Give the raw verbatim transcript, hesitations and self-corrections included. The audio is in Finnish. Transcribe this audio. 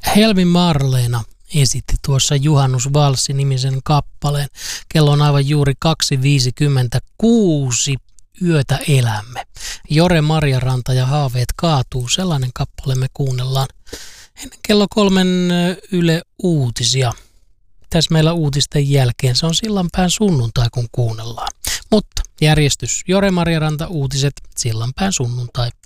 Helmi Marleena esitti tuossa Juhannusvalssi-nimisen kappaleen. Kello on aivan juuri kaksi viisikymmentäkuusi. Yötä elämme. Jore Marjaranta ja Haaveet kaatuu. Sellainen kappale me kuunnellaan ennen kello kolmen Yle Uutisia. Tässä meillä uutisten jälkeen. Se on Sillanpään sunnuntai, kun kuunnellaan. Mutta järjestys. Jore Marjaranta, uutiset, Sillanpään sunnuntai.